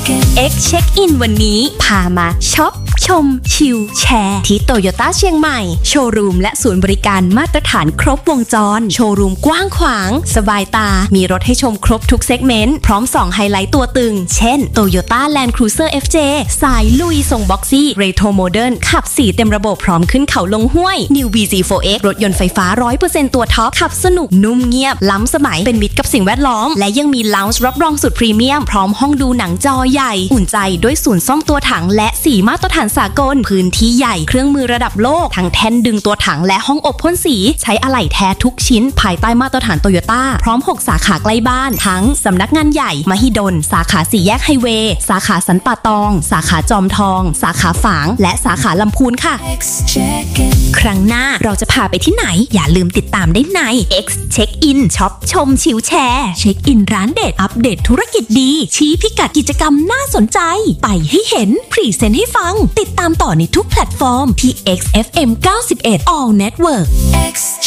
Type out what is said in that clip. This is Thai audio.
X Check In วันนี้พามาช็อปชมชิลแชร์ที่โตโยต้าเชียงใหม่โชว์รูมและศูนย์บริการมาตรฐานครบวงจรโชว์รูมกว้างขวางสบายตามีรถให้ชมครบทุกเซกเมนต์พร้อม2ไฮไลท์ตัวตึงเช่น Toyota Land Cruiser FJ สายลุยทรงบ็อกซี่เรโทรโมเดิร์นขับ4เต็มระบบพร้อมขึ้นเขาลงห้วย New BZ4X รถยนต์ไฟฟ้า 100% ตัวท็อปขับสนุกนุ่มเงียบล้ำสมัยเป็นมิตรกับสิ่งแวดล้อมและยังมีลาวน์รับรองสุดพรีเมียมพร้อมห้องดูหนังจอใหญ่อุ่นใจด้วยศูนย์ซ่อมตัวถังและ4มาตรฐานสากลพื้นที่ใหญ่เครื่องมือระดับโลกทั้งแท่นดึงตัวถังและห้องอบพ่นสีใช้อะไหล่แท้ทุกชิ้นภายใต้มาตรฐานโตโยต้าพร้อม6สาขาใกล้บ้านทั้งสำนักงานใหญ่มหิดลสาขา4แยกไฮเวย์สาขาสันป่าตองสาขาจอมทองสาขาฝางและสาขาลำพูนค่ะครั้งหน้าเราจะพาไปที่ไหนอย่าลืมติดตามได้ใน X Check In ช็อปชมชิลแชร์เช็คอินร้านเด็ดอัปเดตธุรกิจดีชี้พิกัดกิจกรรมน่าสนใจไปให้เห็นพรีเซนต์ให้ฟังติดตามต่อในทุกแพลตฟอร์มที่ XFM 91 All Network